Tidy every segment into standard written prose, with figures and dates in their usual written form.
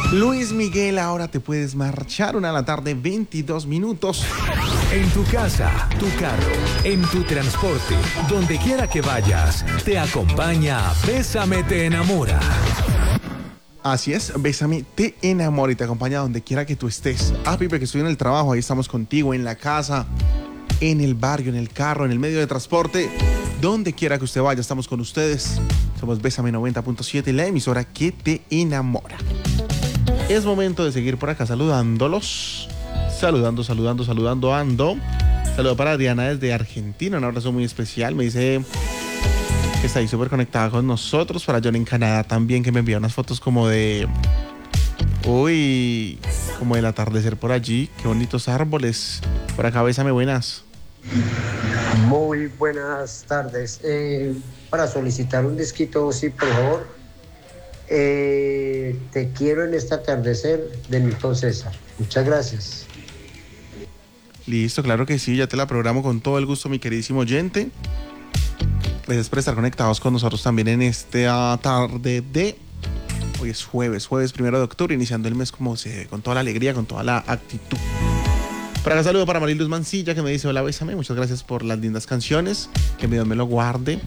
Luis Miguel, ahora te puedes marchar, 1:22 p.m. En tu casa, tu carro, en tu transporte, donde quiera que vayas, te acompaña Bésame Te Enamora. Así es, Bésame Te Enamora y te acompaña donde quiera que tú estés. Pipe, que estoy en el trabajo, ahí estamos contigo, en la casa, en el barrio, en el carro, en el medio de transporte, donde quiera que usted vaya, estamos con ustedes. Somos Bésame 90.7, la emisora que te enamora. Es momento de seguir por acá saludándolos. Saludando, ando. Saludo para Diana desde Argentina, un abrazo muy especial. Me dice que está ahí súper conectada con nosotros. Para John en Canadá también, que me envía unas fotos como de... Uy, como del atardecer por allí. Qué bonitos árboles. Por acá, Bésame, buenas. Muy buenas tardes. Para solicitar un disquito, sí, por favor. Te quiero en este atardecer de Milton César. Muchas gracias. Listo, claro que sí, ya te la programo con todo el gusto, mi queridísimo oyente. Gracias por estar conectados con nosotros también en esta tarde de... Hoy es jueves 1 de octubre, iniciando el mes como se debe, con toda la alegría, con toda la actitud. Para acá saludo para Mariluz Mancilla, que me dice: hola, Bésame, muchas gracias por las lindas canciones, que Dios me lo guarde.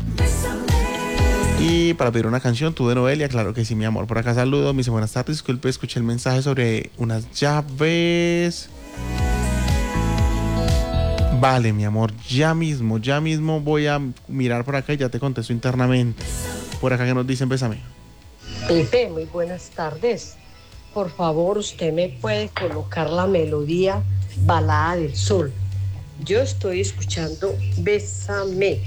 Y para pedir una canción, tú de Noelia, claro que sí, mi amor. Por acá saludo, me dice: buenas tardes, disculpe, escuché el mensaje sobre unas llaves. Vale, mi amor, ya mismo voy a mirar por acá y ya te contesto internamente. Por acá que nos dicen: Bésame. Pepe, muy buenas tardes. Por favor, usted me puede colocar la melodía Balada del Sol. Yo estoy escuchando Bésame.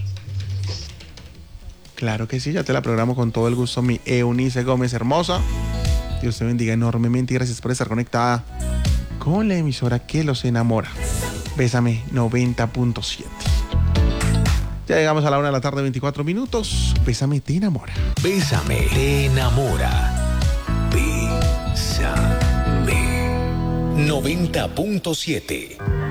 Claro que sí, ya te la programo con todo el gusto, mi Eunice Gómez hermosa. Dios te bendiga enormemente y gracias por estar conectada con la emisora que los enamora. Bésame 90.7. Ya llegamos a la 1:24 p.m. Bésame Te Enamora. Bésame Te Enamora. Bésame 90.7.